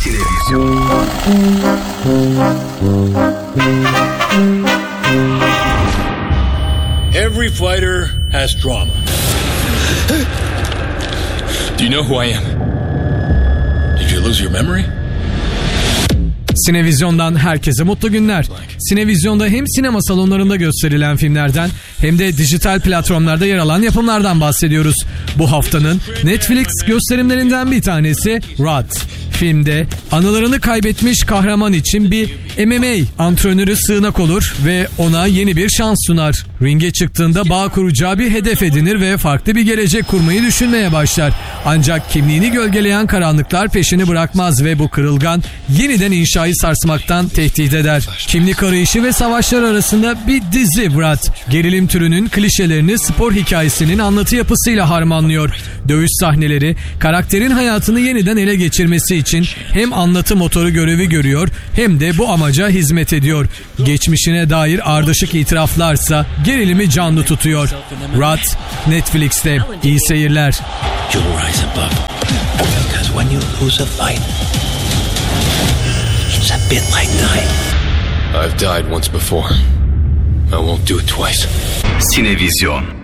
Sinevizyon. Every fighter has trauma. Do you know who I am? Did you lose your memory? Sinevizyon'dan herkese mutlu günler. Sinevizyon'da hem sinema salonlarında gösterilen filmlerden hem de dijital platformlarda yer alan yapımlardan bahsediyoruz. Bu haftanın Netflix gösterimlerinden bir tanesi Rad. Filmde anılarını kaybetmiş kahraman için bir MMA antrenörü sığınak olur ve ona yeni bir şans sunar. Ringe çıktığında bağ kuracağı bir hedef edinir ve farklı bir gelecek kurmayı düşünmeye başlar. Ancak kimliğini gölgeleyen karanlıklar peşini bırakmaz ve bu kırılgan yeniden inşayı sarsmaktan tehdit eder. Kimlik arayışı ve savaşlar arasında bir dizi Rad. Gerilim türünün klişelerini spor hikayesinin anlatı yapısıyla harmanlıyor. Dövüş sahneleri karakterin hayatını yeniden ele geçirmesi için hem anlatı motoru görevi görüyor hem de bu amaca hizmet ediyor. Geçmişine dair ardışık itiraflarsa gerilimi canlı tutuyor. Rad Netflix'te. İyi seyirler. You'll rise above. Because when you lose a fight, it's a bit like dying. I've died once before. I won't do it twice. Sinevizyon.